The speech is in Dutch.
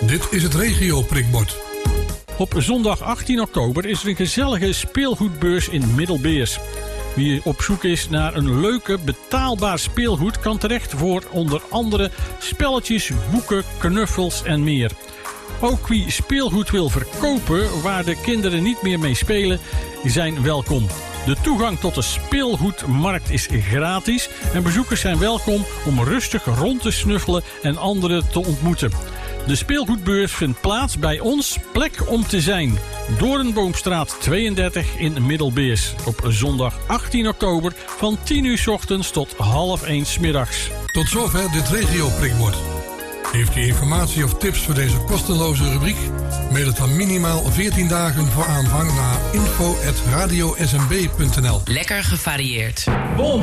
Dit is het regio-prikbord. Op zondag 18 oktober is er een gezellige speelgoedbeurs in Middelbeers. Wie op zoek is naar een leuke, betaalbaar speelgoed kan terecht voor onder andere spelletjes, boeken, knuffels en meer. Ook wie speelgoed wil verkopen waar de kinderen niet meer mee spelen, zijn welkom. De toegang tot de speelgoedmarkt is gratis en bezoekers zijn welkom om rustig rond te snuffelen en anderen te ontmoeten. De speelgoedbeurs vindt plaats bij ons Plek om te zijn. Doornboomstraat 32 in Middelbeers. Op zondag 18 oktober van 10 uur 's ochtends tot 12:30 's middags. Tot zover dit regio-prikbord. Heeft u informatie of tips voor deze kosteloze rubriek? Mail het dan minimaal 14 dagen voor aanvang naar info@radiosmb.nl. Lekker gevarieerd.